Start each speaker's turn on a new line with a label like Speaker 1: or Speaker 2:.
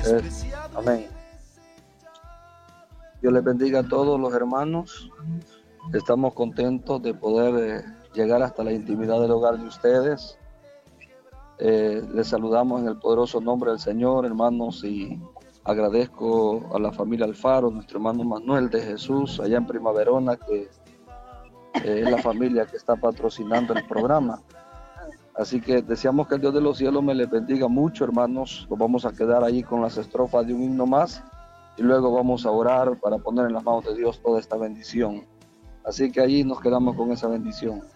Speaker 1: Amén. Dios les bendiga a todos los hermanos. Estamos contentos de poder llegar hasta la intimidad del hogar de ustedes. Les saludamos en el poderoso nombre del Señor, hermanos, y agradezco a la familia Alfaro, nuestro hermano Manuel de Jesús, allá en Primaverona, que es la familia que está patrocinando el programa. Así que deseamos que el Dios de los cielos me les bendiga mucho, hermanos. Nos vamos a quedar ahí con las estrofas de un himno más y luego vamos a orar para poner en las manos de Dios toda esta bendición. Así que allí nos quedamos con esa bendición.